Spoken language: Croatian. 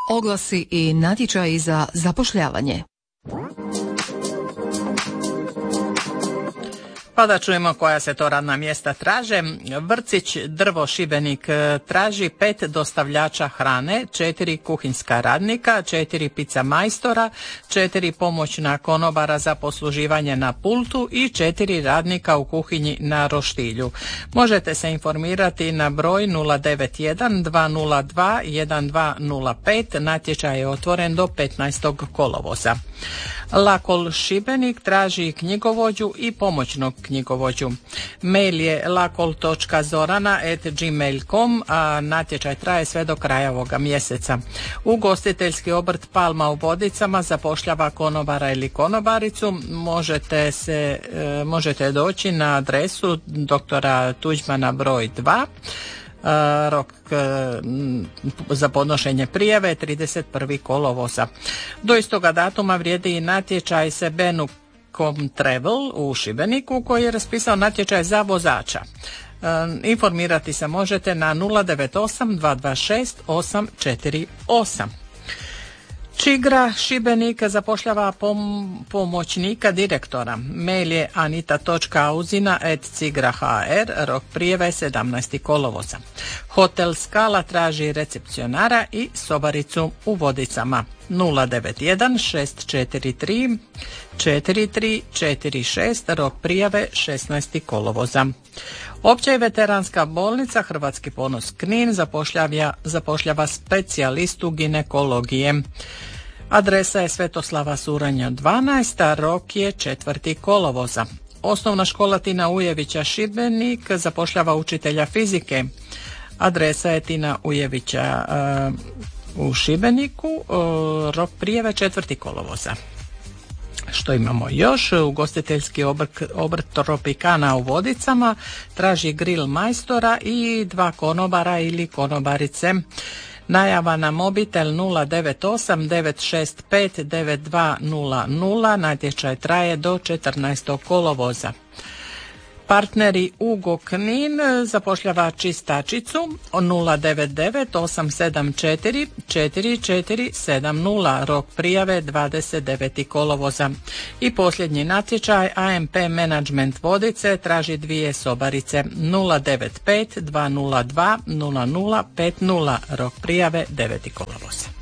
Oglasi i natječaji za zapošljavanje. Pa da čujemo koja se to radna mjesta traže. Vrcić Drvo Šibenik traži 5 dostavljača hrane, 4 kuhinjska radnika, 4 pizza majstora, 4 pomoćna konobara za posluživanje na pultu i 4 radnika u kuhinji na roštilju. Možete se informirati na broj 091 202 1205. Natječaj je otvoren do 15. kolovoza. Lakol Šibenik traži knjigovođu i pomoćnog knjigovođu. Mail je lakol.zorana@gmail.com, a natječaj traje sve do kraja ovoga mjeseca. Ugostiteljski obrt Palma u Vodicama zapošljava konobara ili konobaricu. Možete doći na adresu doktora Tuđmana broj 2. Rok za podnošenje prijave je 31. kolovoza. Do istoga datuma vrijedi i natječaj se Benukom Travel u Šibeniku koji je raspisao natječaj za vozača. Informirati se možete na 098 226 848. Čigra Šibenik zapošljava pomoćnika direktora. Mail je anita.auzina@cigra.hr. Rok prijave 17. kolovoza. Hotel Skala traži recepcionara i sobaricu u Vodicama. 091 643 4346. Rok prijave 16. kolovoza. Opća i veteranska bolnica Hrvatski ponos Knin zapošljava specijalistu ginekologije. Adresa je Svetoslava Suranja 12, a rok je 4. kolovoza. Osnovna škola Tina Ujevića Šibenik zapošljava učitelja fizike. Adresa je Tina Ujevića u Šibeniku, rok prijave 4. kolovoza. Što imamo još? Ugostiteljski obrt Tropikana u Vodicama traži grill majstora i 2 konobara ili konobarice. Najava na mobitel 098 965 9200. Natječaj traje do 14. kolovoza. Partneri Ugo Knin zapošljava čistačicu 099 874 4470. Rok prijave 29. kolovoza. I posljednji natječaj AMP Management Vodice traži 2 sobarice 095 202 0050. Rok prijave 9. kolovoza.